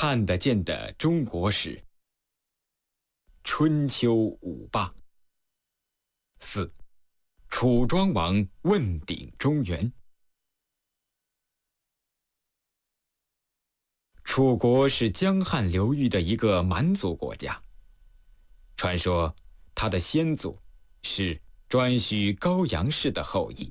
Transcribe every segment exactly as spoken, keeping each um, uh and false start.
看得见的中国史。春秋五霸。四、楚庄王问鼎中原。楚国是江汉流域的一个蛮族国家，传说他的先祖是颛顼高阳氏的后裔。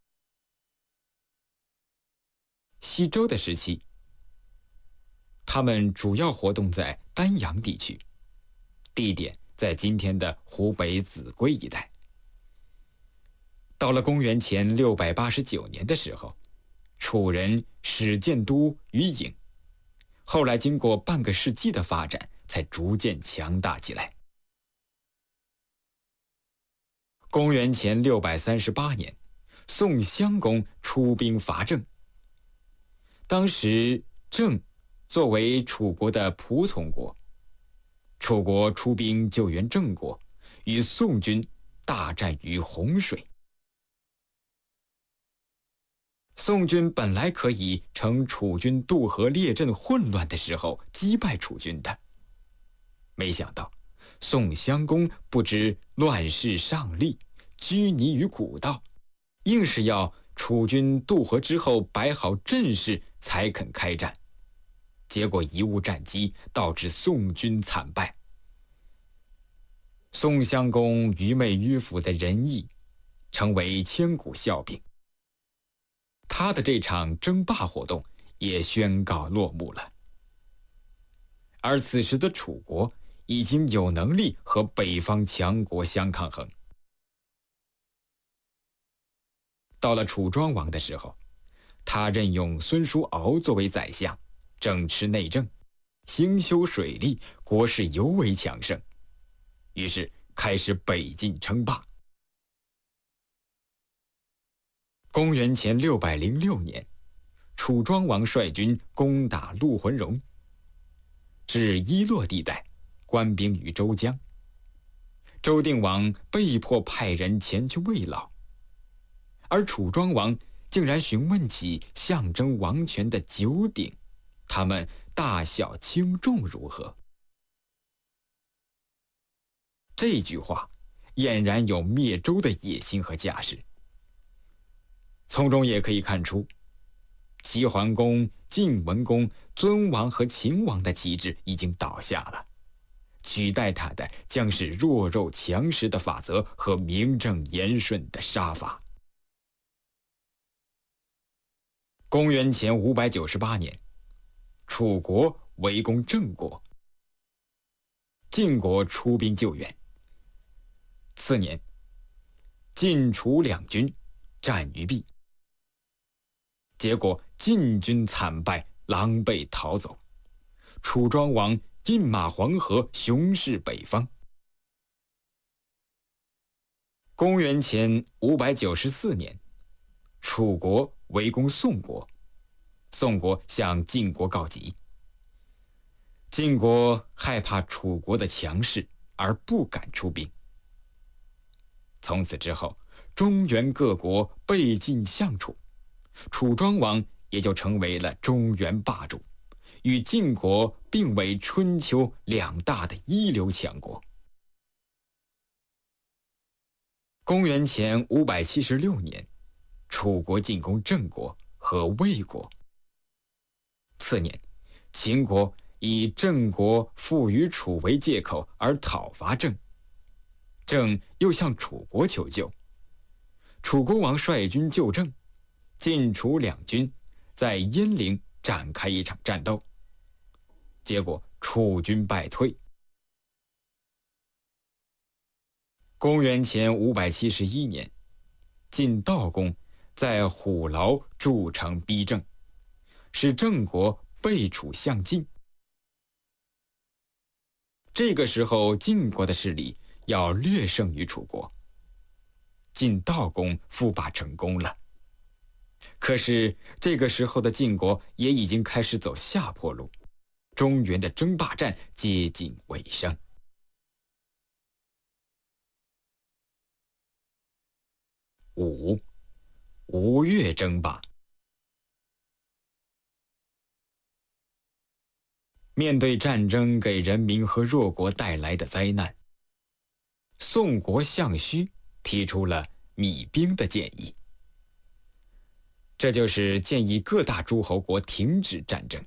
西周的时期，他们主要活动在丹阳地区，地点在今天的湖北秭归一带。到了公元前六百八十九年的时候，楚人始建都于郢，后来经过半个世纪的发展，才逐渐强大起来。公元前六百三十八年，宋襄公出兵伐郑。当时郑作为楚国的仆从国，楚国出兵救援郑国，与宋军大战于洪水。宋军本来可以乘楚军渡河列阵混乱的时候击败楚军的，没想到宋襄公不知乱世上立，拘泥于古道，硬是要楚军渡河之后摆好阵势才肯开战，结果贻误战机，导致宋军惨败。宋襄公愚昧迂腐的仁义成为千古笑柄，他的这场争霸活动也宣告落幕了。而此时的楚国已经有能力和北方强国相抗衡。到了楚庄王的时候，他任用孙叔敖作为宰相，整持内政，兴修水利，国势尤为强盛，于是开始北进称霸。公元前六百零六年，楚庄王率军攻打陆浑戎，至伊洛地带，官兵于周江。周定王被迫派人前去慰劳，而楚庄王竟然询问起象征王权的九鼎，他们大小轻重如何？这句话俨然有灭周的野心和架势。从中也可以看出，齐桓公、晋文公、尊王和秦王的旗帜已经倒下了，取代他的将是弱肉强食的法则和名正言顺的杀伐。公元前五百九十八年，楚国围攻郑国，晋国出兵救援。次年，晋楚两军战于毕，结果晋军惨败，狼狈逃走，楚庄王饮马黄河，雄视北方。公元前五百九十四年，楚国围攻宋国，宋国向晋国告急。晋国害怕楚国的强势，而不敢出兵。从此之后，中原各国背进向楚，楚庄王也就成为了中原霸主，与晋国并为春秋两大的一流强国。公元前五百七十六年，楚国进攻郑国和魏国。次年，秦国以郑国负于楚为借口而讨伐郑，郑又向楚国求救，楚国王率军救郑，晋楚两军在鄢陵展开一场战斗，结果楚军败退。公元前五百七十一年，晋悼公在虎牢筑城逼郑，使郑国背楚向晋。这个时候，晋国的势力要略胜于楚国，晋悼公复霸成功了。可是这个时候的晋国也已经开始走下坡路，中原的争霸战接近尾声。五、吴越争霸。 面对战争给人民和弱国带来的灾难，宋国相须提出了弭兵的建议，这就是建议各大诸侯国停止战争。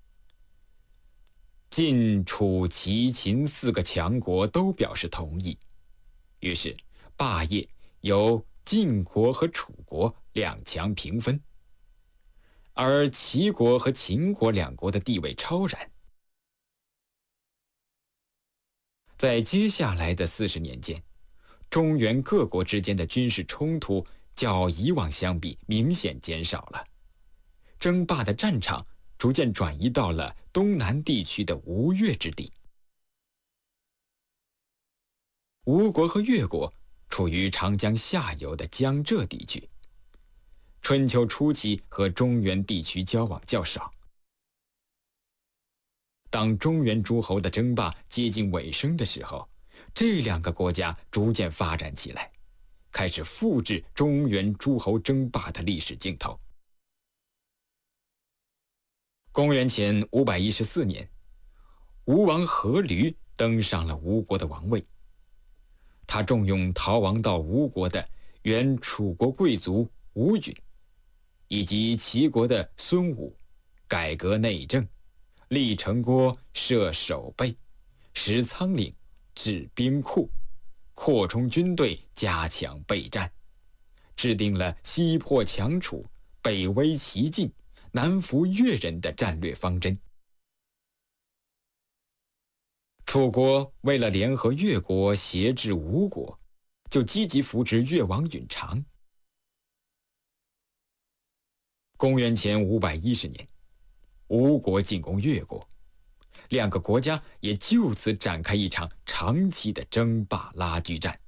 晋、楚、齐、秦四个强国都表示同意，于是霸业由晋国和楚国两强平分，而齐国和秦国两国的地位超然。在接下来的四十年间，中原各国之间的军事冲突较以往相比明显减少了，争霸的战场逐渐转移到了东南地区的吴越之地。吴国和越国处于长江下游的江浙地区，春秋初期和中原地区交往较少。当中原诸侯的争霸接近尾声的时候，这两个国家逐渐发展起来，开始复制中原诸侯争霸的历史镜头。公元前五百一十四年，吴王阖闾登上了吴国的王位。他重用逃亡到吴国的原楚国贵族吴允，以及齐国的孙武，改革内政，立城郭，设守备，识仓廪，治兵库，扩充军队，加强备战，制定了西破强楚，北威齐晋，南服越人的战略方针。楚国为了联合越国挟制吴国，就积极扶植越王允长。公元前五百一十年，吴国进攻越国，两个国家也就此展开一场长期的争霸拉锯战。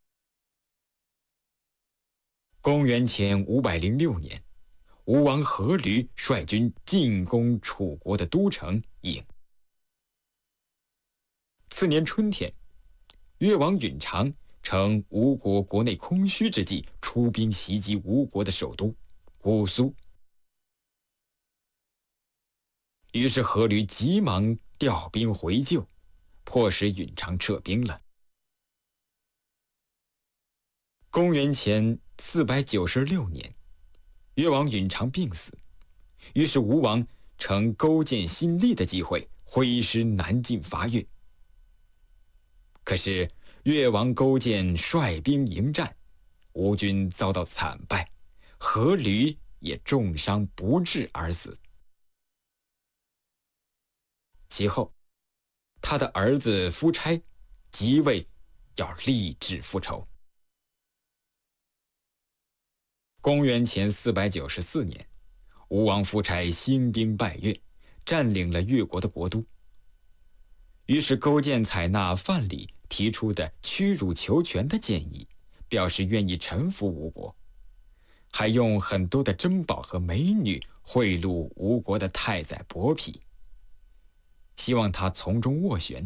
公元前五百零六年，吴王阖闾率军进攻楚国的都城郢。次年春天，越王允长趁吴国国内空虚之际，出兵袭击吴国的首都姑苏。于是阖闾急忙调兵回救，迫使允长撤兵了。公元前四百九十六年，越王允长病死，于是吴王乘勾践新立的机会，挥师南进伐越。可是越王勾践率兵迎战，吴军遭到惨败，阖闾也重伤不治而死。其后，他的儿子夫差即位，要立志复仇。公元前四百九十四年，吴王夫差兴兵败越，占领了越国的国都。于是勾践采纳范蠡提出的屈辱求全的建议，表示愿意臣服吴国，还用很多的珍宝和美女贿赂吴国的太宰伯嚭，希望他从中斡旋。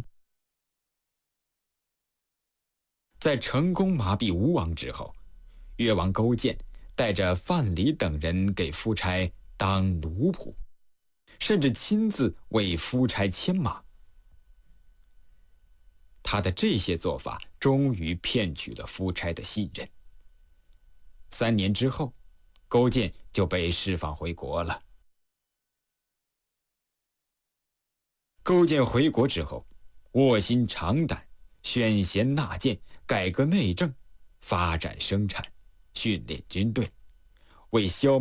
在成功麻痹吴王之后，越王勾践带着范蠡等人给夫差当奴仆，甚至亲自为夫差牵马。他的这些做法终于骗取了夫差的信任。三年之后，勾践就被释放回国了。勾践回国之后，卧薪尝胆，选贤纳谏，改革内政，发展生产，训练军队，为消